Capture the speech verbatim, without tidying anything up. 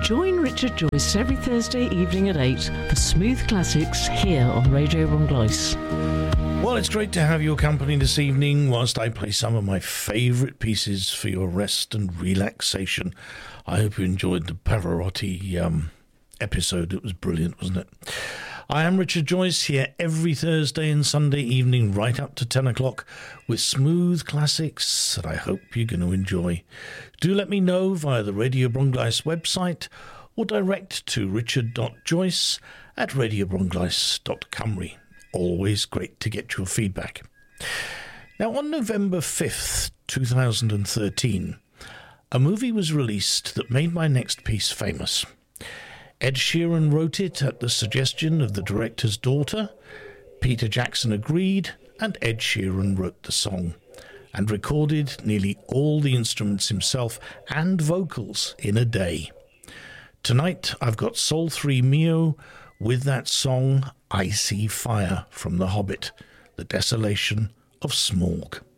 Join Richard Joyce every Thursday evening at eight for Smooth Classics here on Radio Runglois. Well, it's great to have your company this evening whilst I play some of my favourite pieces for your rest and relaxation. I hope you enjoyed the Pavarotti um, episode. It was brilliant, wasn't it? I am Richard Joyce, here every Thursday and Sunday evening right up to ten o'clock with smooth classics that I hope you're going to enjoy. Do let me know via the Radio Brongleis website or direct to richard.joyce at radiobrongleis dot cymru. Always great to get your feedback. Now, on November fifth, two thousand thirteen, a movie was released that made my next piece famous. Ed Sheeran wrote it at the suggestion of the director's daughter. Peter Jackson agreed, and Ed Sheeran wrote the song and recorded nearly all the instruments himself and vocals in a day. Tonight, I've got Sol three Mio with that song, I See Fire, from The Hobbit, The Desolation of Smaug.